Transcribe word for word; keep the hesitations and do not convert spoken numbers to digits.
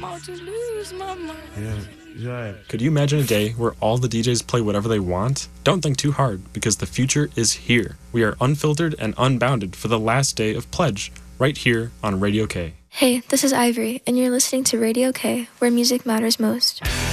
about to lose my mind. Yeah, yeah. Could you imagine a day where all the D Js play whatever they want? Don't think too hard, because the future is here. We are unfiltered and unbounded for the last day of Pledge, right here on Radio K. Hey, this is Ivory, and you're listening to Radio K, where music matters most.